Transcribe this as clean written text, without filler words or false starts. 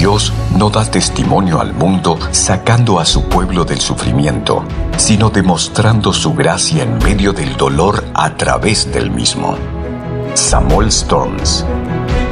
Dios no da testimonio al mundo sacando a su pueblo del sufrimiento, sino demostrando su gracia en medio del dolor a través del mismo. Samuel Storms.